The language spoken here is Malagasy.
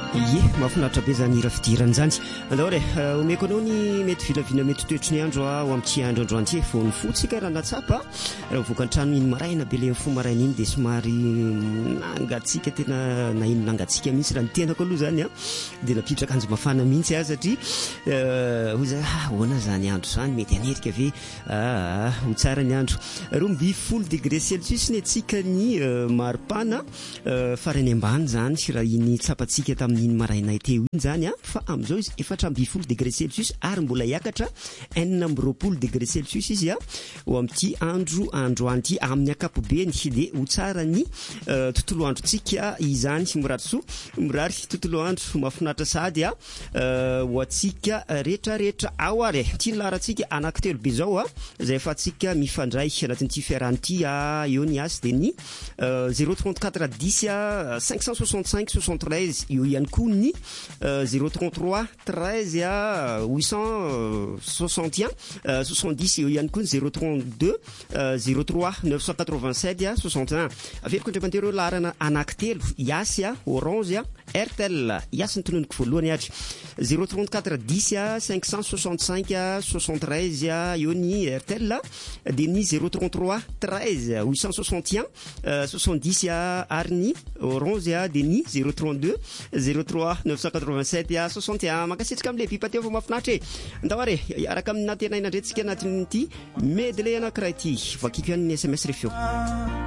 Ye, mahafinaritra be zany hira fidirana zany. Andao re, omeko anao ny mety vilavina mety toetry ny andro ao amin'ny tsy andro androanty vao ny fotsika raha natsapa raha vokan-trano iny maraina be le fo maraina iny dia somary nangatsika tena na ino nangatsika mihitsy raha ny tenako aloha zany a dia napitraka anjo mafana mihitsy aho satria hoy zany ahoana zany andro zany mety anerika ve ho tsara ny andro 20°C ny atsika ny maripana farany ambany zany raha iny tsapatsika tamin'iny maraina teo iny zany a fa amin'izao izy 4°C ary mbola hiakatra 9°C izy a ho amin'ity androanty amin'ny ankapobeny dia ho tsara ny tontolo androntsika izany mirary tontolo andro mahafinaritra sady a ho atsika rehetrarehetra ao ary tia larantsika anankitelo be zao a izay efa atsika mifandray anatin'ity fiarahan'ity eo ny asy dia ny 034 10 565 73 io ihany koa ny 033 13 861 70 eo ihany koa ny 032 03 987 61 averiko indremantero larana anankitelo iasy a Orange a Airtel iasy ny tononiko voalohany atry 034 10 565 73 eo ny Airtel dia ny 033 13 861 70 ary ny Orange dia ny 032 03 987 61 makasitrika amin'ilay bipa teo fa mahafinaritra andao are araka amin'ny natenaina ndretsika anatin'ity medley anankiray ity vakiko ihany ny SMS refeo